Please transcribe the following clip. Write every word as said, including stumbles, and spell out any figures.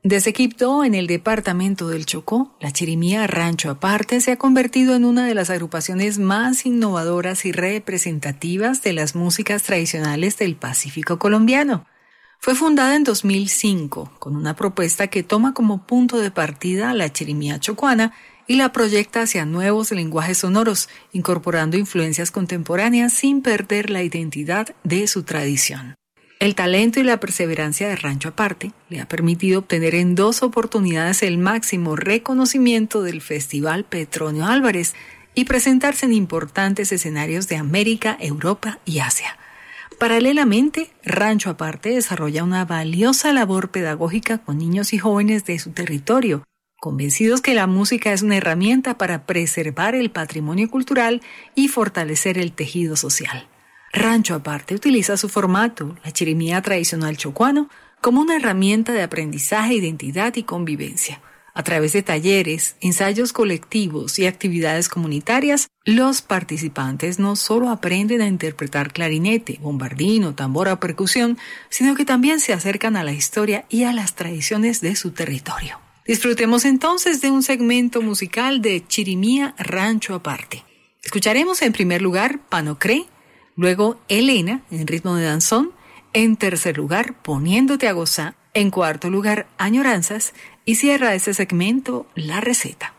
Desde Quibdó, en el departamento del Chocó, la chirimía Rancho Aparte se ha convertido en una de las agrupaciones más innovadoras y representativas de las músicas tradicionales del Pacífico colombiano. Fue fundada en dos mil cinco con una propuesta que toma como punto de partida la chirimía chocuana y la proyecta hacia nuevos lenguajes sonoros, incorporando influencias contemporáneas sin perder la identidad de su tradición. El talento y la perseverancia de Rancho Aparte le ha permitido obtener en dos oportunidades el máximo reconocimiento del Festival Petronio Álvarez y presentarse en importantes escenarios de América, Europa y Asia. Paralelamente, Rancho Aparte desarrolla una valiosa labor pedagógica con niños y jóvenes de su territorio, convencidos que la música es una herramienta para preservar el patrimonio cultural y fortalecer el tejido social. Rancho Aparte utiliza su formato, la chirimía tradicional chocuano, como una herramienta de aprendizaje, identidad y convivencia. A través de talleres, ensayos colectivos y actividades comunitarias, los participantes no solo aprenden a interpretar clarinete, bombardino, tambor o percusión, sino que también se acercan a la historia y a las tradiciones de su territorio. Disfrutemos entonces de un segmento musical de Chirimía Rancho Aparte. Escucharemos en primer lugar Panocré, luego Elena, en ritmo de danzón, en tercer lugar Poniéndote a gozar, en cuarto lugar Añoranzas y cierra este segmento La Receta.